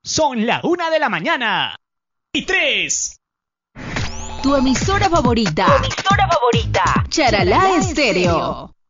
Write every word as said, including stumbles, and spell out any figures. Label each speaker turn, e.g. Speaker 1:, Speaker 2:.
Speaker 1: Son la una de la mañana. Y tres.
Speaker 2: Tu emisora favorita.
Speaker 3: Tu emisora favorita.
Speaker 2: Charalá Estéreo.